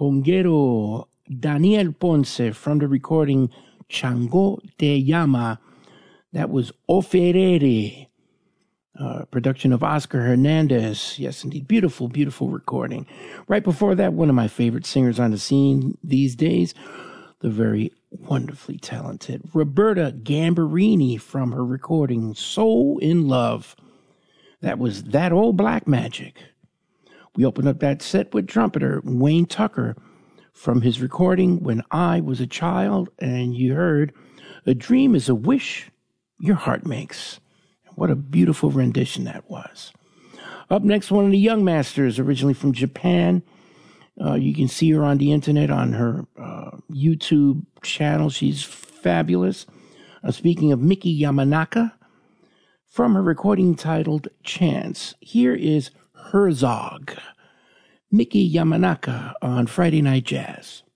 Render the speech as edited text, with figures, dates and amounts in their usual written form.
conguero Daniel Ponce from the recording Chango Te Llama. That was Oferere, production of Oscar Hernandez. Yes, indeed. Beautiful, beautiful recording. Right before that, one of my favorite singers on the scene these days, the very wonderfully talented Roberta Gambarini from her recording So in Love. That was That Old Black Magic. We opened up that set with trumpeter Wayne Tucker from his recording When I Was a Child, and you heard A Dream is a Wish Your Heart Makes. What a beautiful rendition that was. Up next, one of the young masters, originally from Japan. You can see her on the internet on her YouTube channel. She's fabulous. Speaking of Miki Yamanaka, from her recording titled Chance, here is Herzog. Miki Yamanaka on Friday Night Jazz.